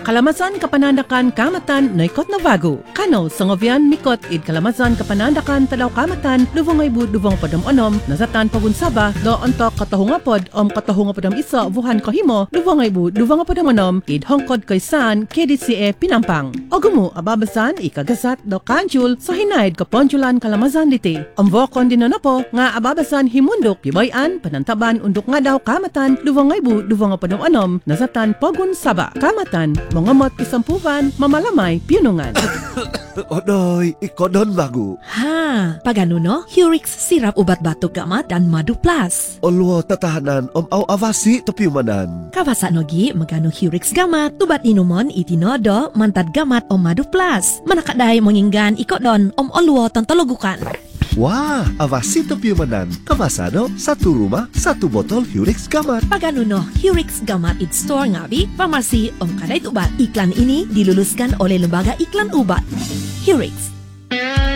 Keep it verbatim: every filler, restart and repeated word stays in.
Kalamasan kapanandakan kamatan na ikot na bago. Kano sangovian mikot id kalamasan kapanandakan talaw kamatan lubong ay bud lubong padam onom nasatan pagunsaba do ontok katahungapod om katahungapodam isa vuhan kahimo lubong ay bud lubong padam onom id hongkod kaysan K D C A Pinampang. Ogumo ababasan ikagasat do kanjul sa hinaid kaponjulan kalamasan diti. Ang vokon dinonopo nga ababasan himundok pibayan panantaban undok nga daw kamatan lubong ay bud lubong padam onom nasatan pagunsaba. Kamatan mangamot isampuvan, mamalamay, pinungan. Odoy, ikodon bago. Ha, pagano no? Hurix sirap ubat batok gamat dan madu plus. Olwo tatahanan om au avasi topiumanan. Kawasa nogi magano Hurix gamat, tubat inumon itinodo mantad gamat om madu plus. Manakaday manginggan ikodon om olwo tantologukan. Wah, avasi topiumanan. Kawasano, satu rumah, satu botol Hurix gamat. Pagano no, Hurix gamat it store ngabi, pharmacy om kadait ubat. Iklan ini diluluskan oleh Lembaga Iklan Ubat. Hurix.